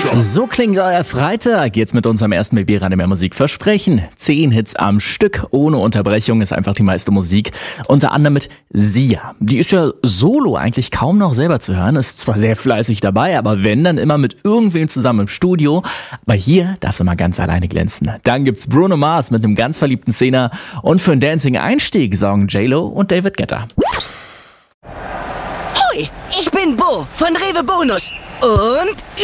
Show. So klingt euer Freitag. Jetzt mit unserem ersten Baby Radio Mehr Musik versprechen. 10 Hits am Stück, ohne Unterbrechung, ist einfach die meiste Musik. Unter anderem mit Sia. Die ist ja solo eigentlich kaum noch selber zu hören, ist zwar sehr fleißig dabei, aber wenn, dann immer mit irgendwem zusammen im Studio. Aber hier darf sie mal ganz alleine glänzen. Dann gibt's Bruno Mars mit einem ganz verliebten Szene und für einen Dancing-Einstieg sorgen J-Lo und David Guetta. Hoi, ich bin Bo von Rewe Bonus und